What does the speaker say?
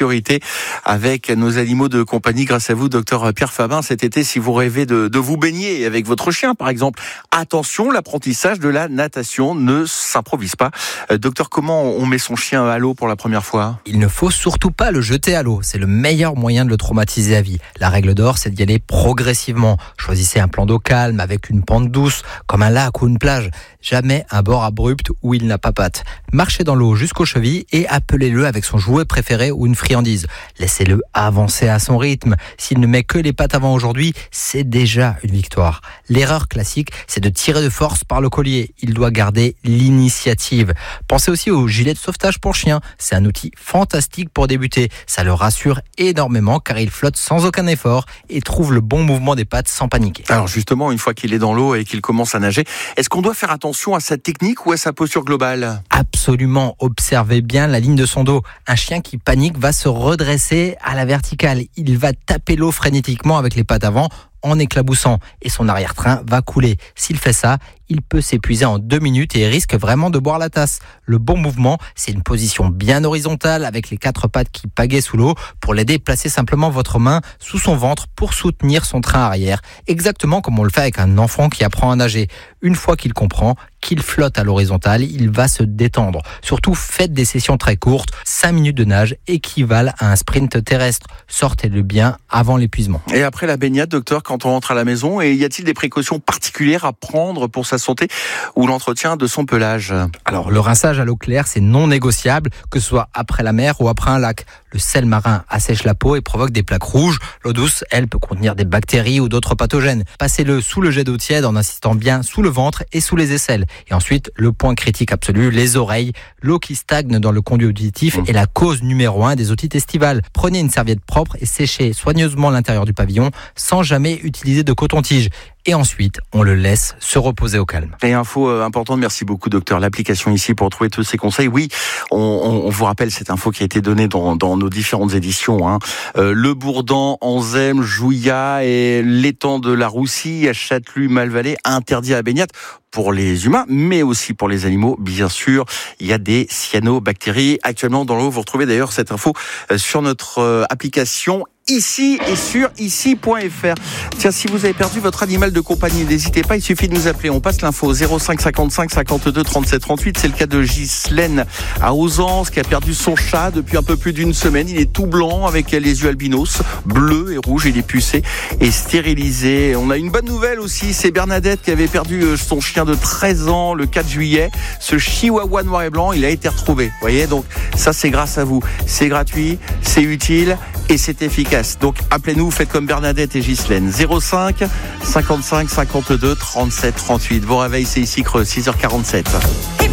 sécurité avec nos animaux de compagnie grâce à vous, docteur Pierre Fabin. Cet été, si vous rêvez de vous baigner avec votre chien, par exemple, attention, l'apprentissage de la natation ne s'improvise pas. Docteur, comment on met son chien à l'eau pour la première fois ? Il ne faut surtout pas le jeter à l'eau. C'est le meilleur moyen de le traumatiser à vie. La règle d'or, c'est d'y aller progressivement. Choisissez un plan d'eau calme avec une pente douce, comme un lac ou une plage. Jamais un bord abrupt où il n'a pas patte. Marchez dans l'eau jusqu'aux chevilles et appelez-le avec son jouet préféré ou une friandise. Laissez-le avancer à son rythme. S'il ne met que les pattes avant aujourd'hui, c'est déjà une victoire. L'erreur classique, c'est de tirer de force par le collier. Il doit garder l'initiative. Pensez aussi au gilet de sauvetage pour chien. C'est un outil fantastique pour débuter. Ça le rassure énormément car il flotte sans aucun effort et trouve le bon mouvement des pattes sans paniquer. Alors justement, une fois qu'il est dans l'eau et qu'il commence à nager, est-ce qu'on doit faire attention à sa technique ou à sa posture globale ? Absolument, observez bien la ligne de son dos. Un chien qui panique va se redresser à la verticale. Il va taper l'eau frénétiquement avec les pattes avant en éclaboussant et son arrière-train va couler. S'il fait ça, il peut s'épuiser en 2 minutes et risque vraiment de boire la tasse. Le bon mouvement, c'est une position bien horizontale avec les 4 pattes qui pagaient sous l'eau. Pour l'aider, placez simplement votre main sous son ventre pour soutenir son train arrière, exactement comme on le fait avec un enfant qui apprend à nager. Une fois qu'il comprend qu'il flotte à l'horizontale, il va se détendre. Surtout, faites des sessions très courtes. 5 minutes de nage équivalent à un sprint terrestre. Sortez-le bien avant l'épuisement. Et après la baignade, docteur, quand on rentre à la maison, et y a-t-il des précautions particulières à prendre pour sa santé ou l'entretien de son pelage ? Alors, le rinçage à l'eau claire, c'est non négociable, que ce soit après la mer ou après un lac. Le sel marin assèche la peau et provoque des plaques rouges. L'eau douce, elle, peut contenir des bactéries ou d'autres pathogènes. Passez-le sous le jet d'eau tiède en insistant bien sous le ventre et sous les aisselles. Et ensuite, le point critique absolu, les oreilles. L'eau qui stagne dans le conduit auditif est la cause numéro 1 des otites estivales. Prenez une serviette propre et séchez soigneusement l'intérieur du pavillon sans jamais utiliser de coton-tige. Et ensuite, on le laisse se reposer au calme. Et info importante, merci beaucoup docteur. L'application ici pour trouver tous ces conseils. Oui, on vous rappelle cette info qui a été donnée dans nos différentes éditions. Le Bourdan, Anzem, Jouillat et l'étang de la Roussie à Châtelus-Malvalais, interdit à la baignade pour les humains, mais aussi pour les animaux, bien sûr. Il y a des cyanobactéries actuellement dans l'eau. Vous retrouvez d'ailleurs cette info sur notre application ici et sur ici.fr. Tiens, si vous avez perdu votre animal de compagnie, n'hésitez pas, il suffit de nous appeler. On passe l'info 05 55 52 37 38. C'est le cas de Ghislaine à Ozance qui a perdu son chat depuis un peu plus d'une semaine. Il est tout blanc avec les yeux albinos, bleus et rouges. Il est pucé et stérilisé. On a une bonne nouvelle aussi, c'est Bernadette qui avait perdu son chien de 13 ans le 4 juillet. Ce chihuahua noir et blanc, il a été retrouvé. Vous voyez, donc ça c'est grâce à vous. C'est gratuit, c'est utile et c'est efficace. Donc appelez-nous, faites comme Bernadette et Ghislaine. 05 55 52 37 38. Vos réveils, c'est ici Creux, 6h47.